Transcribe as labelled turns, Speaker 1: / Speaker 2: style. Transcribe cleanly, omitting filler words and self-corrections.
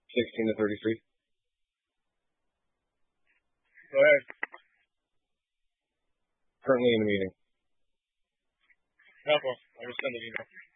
Speaker 1: 16 to 33.
Speaker 2: Go ahead.
Speaker 1: Currently in the meeting.
Speaker 2: Helpful. I will send an email.